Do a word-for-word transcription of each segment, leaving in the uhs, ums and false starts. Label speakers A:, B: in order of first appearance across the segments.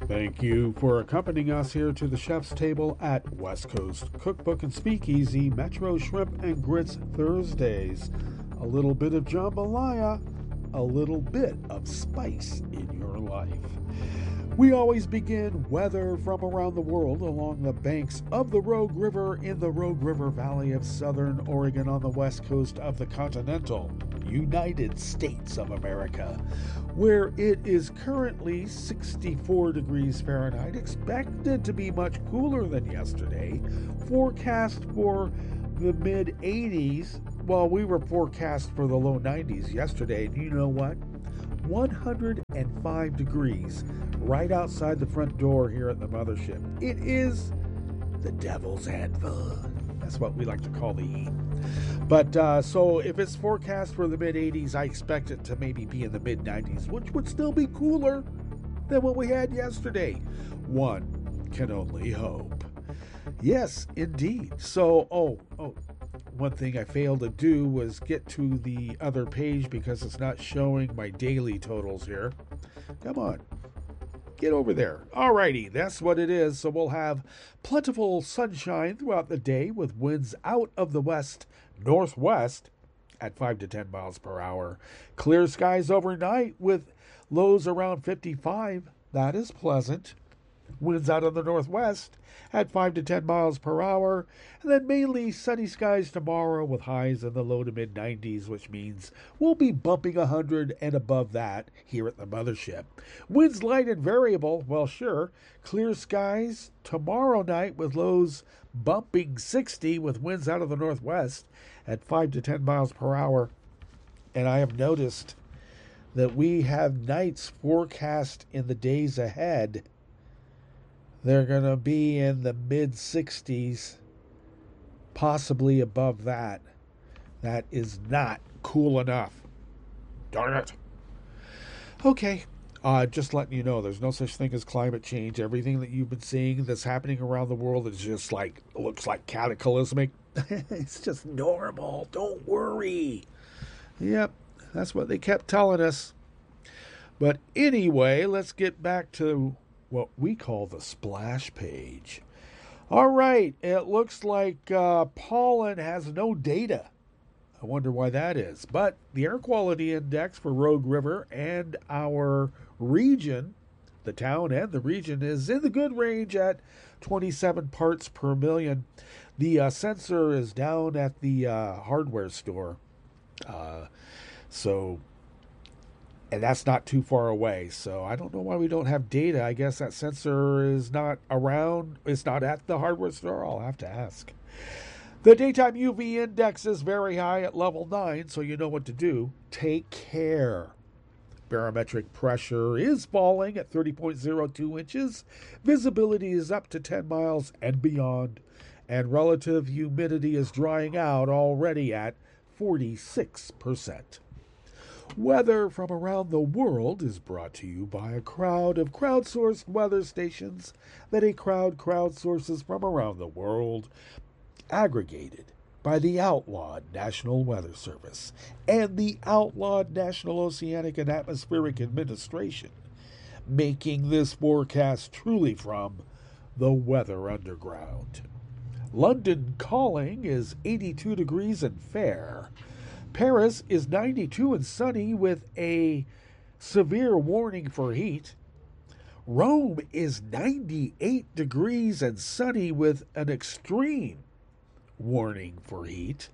A: Thank you for accompanying us here to the chef's table at West Coast Cookbook and Speakeasy Metro Shrimp and Grits Thursdays. A little bit of jambalaya, a little bit of spice in your life. We always begin weather from around the world along the banks of the Rogue River in the Rogue River Valley of southern Oregon on the west coast of the continental United States of America, where it is currently sixty-four degrees Fahrenheit, expected to be much cooler than yesterday, forecast for the mid eighties. Well, we were forecast for the low nineties yesterday, and you know what? one hundred five degrees right outside the front door here at the mothership. It is the devil's anvil. That's what we like to call the heat. But uh, so if it's forecast for the mid eighties, I expect it to maybe be in the mid nineties, which would still be cooler than what we had yesterday. One can only hope. Yes, indeed. So, oh, oh, one thing I failed to do was get to the other page because it's not showing my daily totals here. Come on. Get over there. Alrighty, that's what it is. So we'll have plentiful sunshine throughout the day with winds out of the west northwest at five to ten miles per hour. Clear skies overnight with lows around fifty-five. That is pleasant. Winds out of the northwest at five to ten miles per hour. And then mainly sunny skies tomorrow with highs in the low to mid nineties, which means we'll be bumping one hundred and above that here at the mothership. Winds light and variable. Well, sure. Clear skies tomorrow night with lows bumping sixty with winds out of the northwest at five to ten miles per hour. And I have noticed that we have nights forecast in the days ahead. They're going to be in the mid sixties, possibly above that. That is not cool enough. Darn it. Okay, uh, just letting you know, there's no such thing as climate change. Everything that you've been seeing that's happening around the world is just like, looks like cataclysmic. It's just normal. Don't worry. Yep, that's what they kept telling us. But anyway, let's get back to what we call the splash page. All right, it looks like uh, pollen has no data. I wonder why that is. But the air quality index for Rogue River and our region, the town and the region, is in the good range at twenty-seven parts per million. The uh, sensor is down at the uh, hardware store. Uh, so... And that's not too far away. So I don't know why we don't have data. I guess that sensor is not around. It's not at the hardware store. I'll have to ask. The daytime U V index is very high at level nine, so you know what to do. Take care. Barometric pressure is falling at thirty point zero two inches. Visibility is up to ten miles and beyond. And relative humidity is drying out already at forty-six percent. Weather from around the world is brought to you by a crowd of crowdsourced weather stations that a crowd crowdsources from around the world, aggregated by the outlawed National Weather Service and the outlawed National Oceanic and Atmospheric Administration, making this forecast truly from the Weather Underground. London Calling is eighty-two degrees and fair. Paris is ninety-two and sunny with a severe warning for heat. Rome is ninety-eight degrees and sunny with an extreme warning for heat.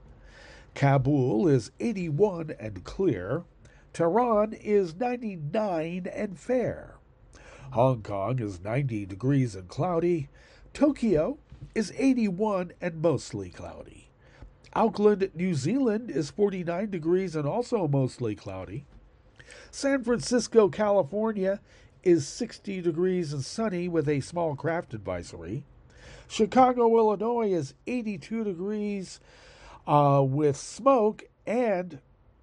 A: Kabul is eighty-one and clear. Tehran is ninety-nine and fair. Hong Kong is ninety degrees and cloudy. Tokyo is eighty-one and mostly cloudy. Auckland, New Zealand is forty-nine degrees and also mostly cloudy. San Francisco, California is sixty degrees and sunny with a small craft advisory. Chicago, Illinois is eighty-two degrees uh, with smoke and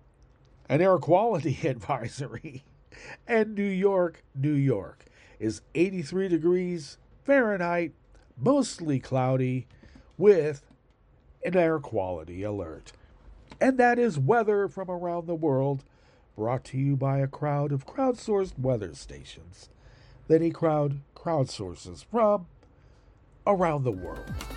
A: an air quality advisory. And New York, New York is eighty-three degrees Fahrenheit, mostly cloudy with an air quality alert. And that is weather from around the world, brought to you by a crowd of crowdsourced weather stations that a crowd crowdsources from around the world.